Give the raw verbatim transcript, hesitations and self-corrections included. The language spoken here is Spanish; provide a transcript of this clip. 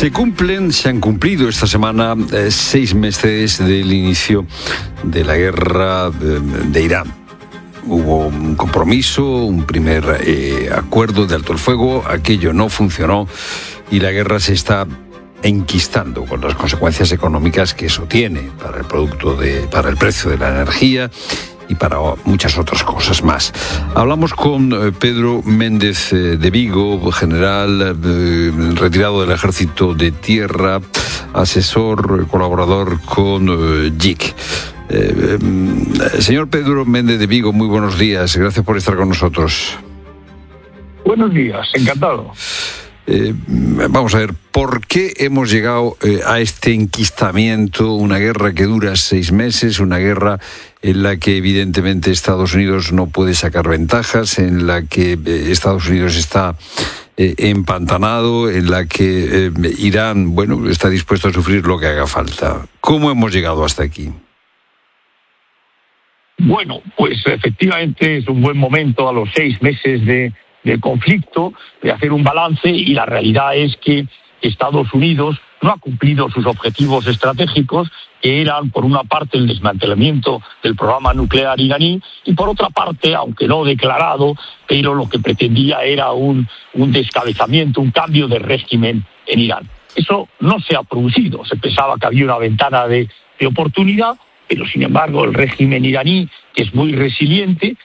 Se cumplen, se han cumplido esta semana eh, seis meses del inicio de la guerra de, de Irán. Hubo un compromiso, un primer eh, acuerdo de alto el fuego, aquello no funcionó y la guerra se está enquistando con las consecuencias económicas que eso tiene para el producto de, para el precio de la energía y para muchas otras cosas más. Hablamos con eh, Pedro Méndez eh, de Vigo, general eh, retirado del Ejército de Tierra, asesor, eh, colaborador con eh, J I C. Eh, eh, señor Pedro Méndez de Vigo, muy buenos días, gracias por estar con nosotros. Buenos días, encantado. Eh, vamos a ver, ¿por qué hemos llegado eh, a este enquistamiento? Una guerra que dura seis meses, una guerra en la que evidentemente Estados Unidos no puede sacar ventajas, en la que eh, Estados Unidos está eh, empantanado, en la que eh, Irán, bueno, está dispuesto a sufrir lo que haga falta. ¿Cómo hemos llegado hasta aquí? Bueno, pues efectivamente es un buen momento a los seis meses de del conflicto, de hacer un balance, y la realidad es que Estados Unidos no ha cumplido sus objetivos estratégicos, que eran, por una parte, el desmantelamiento del programa nuclear iraní, y por otra parte, aunque no declarado, pero lo que pretendía era un, un descabezamiento, un cambio de régimen en Irán. Eso no se ha producido. Se pensaba que había una ventana de, de oportunidad, pero sin embargo el régimen iraní, que es muy resiliente,